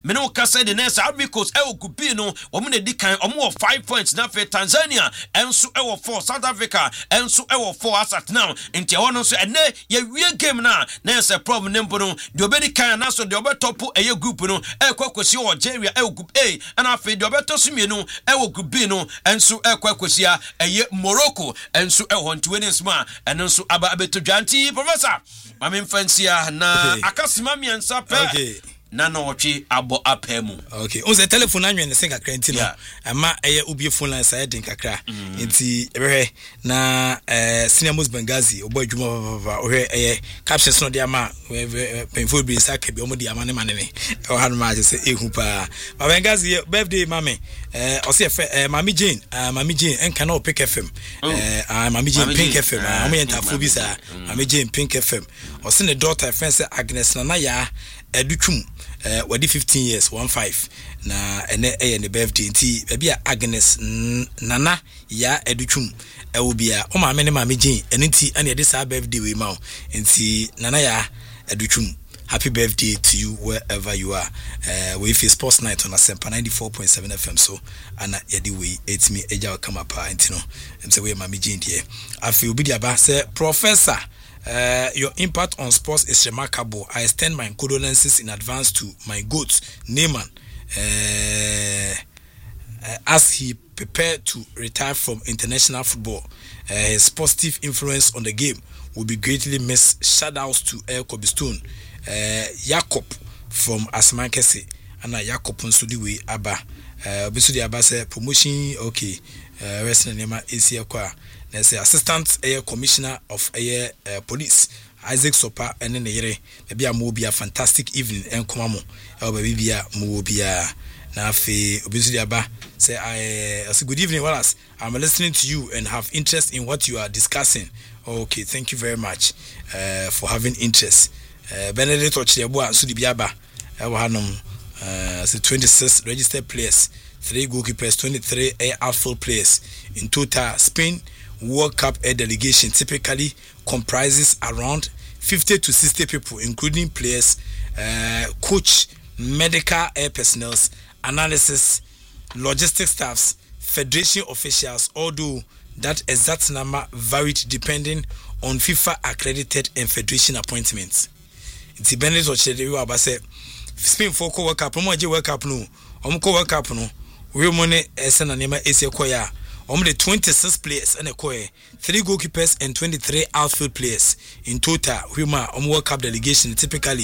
me no ka say the next Abicos group B no omo na di kan omo 5 points na fe Tanzania enso 4 South Africa enso 4 as at now nti e no so ene ye wie game na say problem nempo no de obedi kan na so de obetop group no kwakwesi Algeria group A and afi de obeto sumienu group B no enso kwakwesi Morocco enso hontuenes ma enso aba abeto dwanti professor mame mfansia na akasima miensa pe na otwe abo apemu. Okay. On the telephone anwen ne senga krenti no. Ama ubie phone line side din kakra. Nti ehwe na Senior Most Bengazi obo adwuma baba ohwe captions no de ama painful be saka bi omo de ama ne manene. O hanu ma je se ehu pa. Ma Bengazi birthday mame o se Mami Jane enka na Pink FM. Mami Jane Pink FM. Omo yentafo bi sa Mami Jane Pink FM. O se ne daughter friend say Agnes na ya edutwum wadi 15 years 15 na ene ne birthday nti bia Agnes nana ya edutwum wo bia o ma me ne Mami Jane ene nti ene de sa birthday we ma nti nana ya edutwum. Happy birthday to you wherever you are. We face sports night on Asempa 94.7 FM so ana yedi we etimi eja come up nti no say we Mami Jane there. Afi obi dia ba say professor your impact on sports is remarkable. I extend my condolences in advance to my GOAT, Neyman, as he prepared to retire from international football. His positive influence on the game will be greatly missed. Shoutouts to Kobe Stone, Jacob from Asmankese, and Jacob Nsudi Abba. Obisudi Abba say promotion okay. Western Nema ACA Kwa. There's the Assistant Commissioner of Police, Isaac Sopa, and then the maybe a will be a fantastic evening and Komamo. El baby will be a Nafi Obisudi Abba. Say I say good evening, Wallace. I'm listening to you and have interest in what you are discussing. Okay, thank you very much for having interest. Benedict Ochilebua Sudibiaba, say 26 registered players, 3 goalkeepers, 23 outfield players. In total, Spain World Cup delegation typically comprises around 50 to 60 people, including players, coach, medical personnel, analysis, logistics staffs, federation officials, although that exact number varied depending on FIFA accredited and federation appointments. It's Benedict Ochilebua Abase Spain for World Cup, World Cup no, World Cup no, we money Esen and Nema Asia Koya. The 26 players and 3 goalkeepers and 23 outfield players. In total, World Cup delegation typically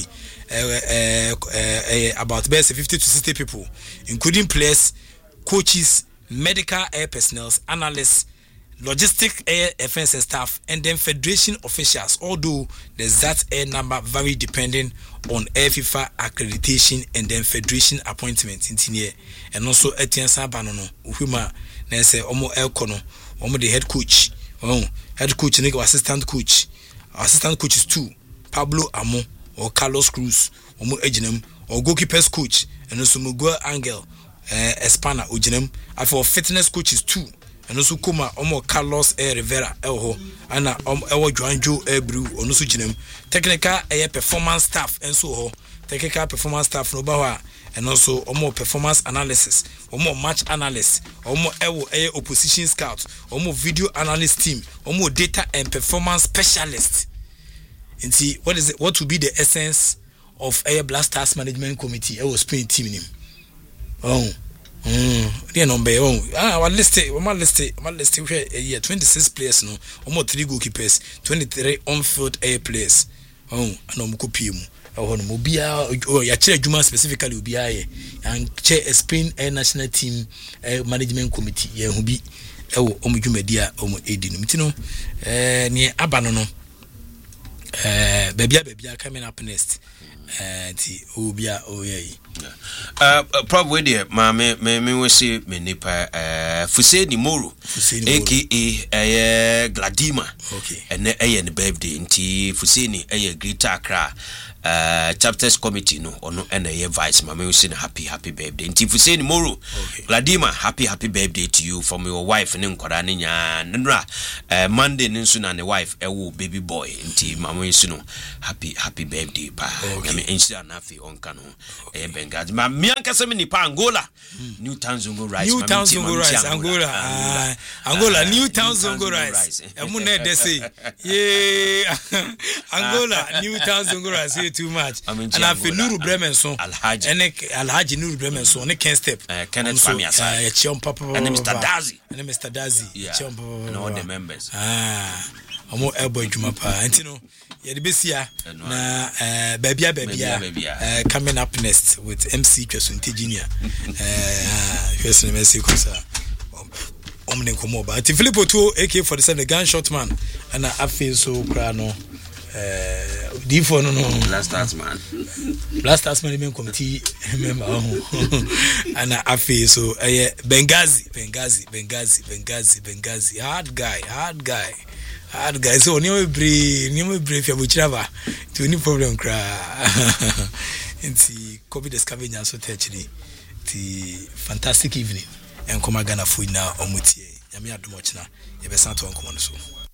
about 50 to 60 people, including players, coaches, medical personnel, analysts, logistic defense and staff, and then federation officials. Although the exact number vary depending on FIFA accreditation and then federation appointments in Tinia, and also Etienne Sabanono, na say omo elkono omo the head coach nigga assistant coach is 2 Pablo Amo or Carlos Cruz omo ejinem or goalkeepers coach and also Miguel Angel Espana ojinem for fitness coach is 2 and also kuma omo Carlos Rivera elho ana ewo Juanjo Ebru ono so jinem technical performance staff and so technical performance staff no ba and also omo performance analysis, omo match analyst, omo opposition scout, omo video analyst team, omo data and performance specialist. And see what will be the essence of Blasters management committee? Spain team name. The number what list here 26 players no, omo 3 goalkeepers, 23 on-field players. And omo Mobia ya Juma specifically Ubia and chair Spain national team management committee ye hubi omujumedia omu edinu mitino ni abanono bebia coming up next ti obia oyeyi probably there me we see me nipa Fuseni Moro aka Gladima okay and the birthday nti Fuseni Greater Accra chapters committee no ono na ye vice mama we say happy birthday nti Fuseni Moro Gladima happy birthday to you from your wife ne nkwara ne nya nra Monday nso na ne wife baby boy nti mama we say no happy birthday pa me insha na fi onka no Bengazi ma ankasa me nipa Angola Newtown Zongo Rice Newtown Zongo Rice Angola Newtown Zongo Rice emu na dey say yeah Angola Newtown Zongo Rice too much and afi Nuru Bremen so Alhaji Nuru Bremen so ne Ken Step Kenneth Famiasa and Mr. Dazi and all the members omo ebo adwuma pa antino ye de besia na babia coming up next with MC Twesunti Junior first name is Kosa omne komo ba ati Philippo 2 AK47 the gunshot man and afi so kra no D4 no last stars man even committee member and afi so Benghazi hard guy so only brief ya buchirava to any problem cry inti COVID discovery so actually the fantastic evening and come Ghana food na omutie yami adumochina ye be santo onkomo so